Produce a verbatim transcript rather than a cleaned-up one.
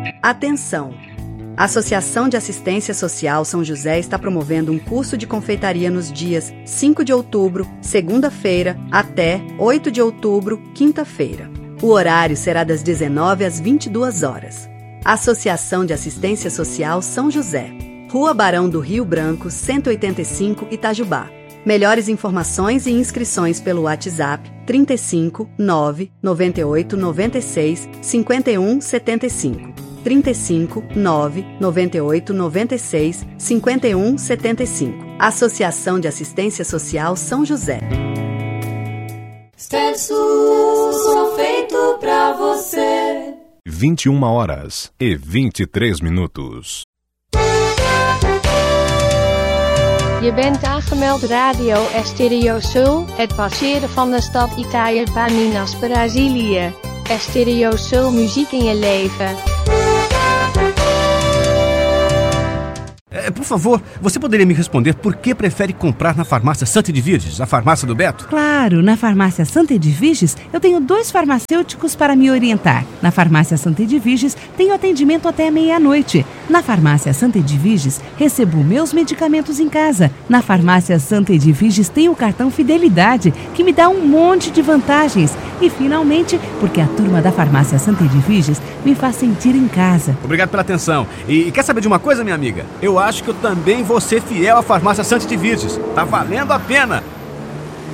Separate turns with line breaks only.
Atenção! A Associação de Assistência Social São José está promovendo um curso de confeitaria nos dias cinco de outubro, segunda-feira, até oito de outubro, quinta-feira. O horário será das dezenove às vinte e duas horas. Associação de Assistência Social São José, Rua Barão do Rio Branco, cento e oitenta e cinco, Itajubá. Melhores informações e inscrições pelo WhatsApp trinta e cinco, nove, noventa e oito, noventa e seis, cinquenta e um, setenta e cinco. trinta e cinco, nove, noventa e oito, noventa e seis, cinquenta e um, setenta e cinco. Associação de Assistência Social São José.
Stencil, só feito pra você.
vinte e uma horas e vinte e três minutos.
Je bent aangemeld Radio Estéreo Sul, het passeren van de stad Itaipa Minas Brazilië. Estéreo Sul, muziek in je leven.
É, por favor, você poderia me responder por que prefere comprar na farmácia Santa Edviges, a farmácia do Beto?
Claro, na farmácia Santa Edviges eu tenho dois farmacêuticos para me orientar. Na farmácia Santa Edviges tenho atendimento até meia-noite. Na farmácia Santa Edviges recebo meus medicamentos em casa. Na farmácia Santa Edviges tenho o cartão Fidelidade, que me dá um monte de vantagens. E finalmente, porque a turma da farmácia Santa Edviges me faz sentir em casa.
Obrigado pela atenção. E, e quer saber de uma coisa, minha amiga? Eu acho que eu também vou ser fiel à farmácia Santa Edviges. Tá valendo a pena!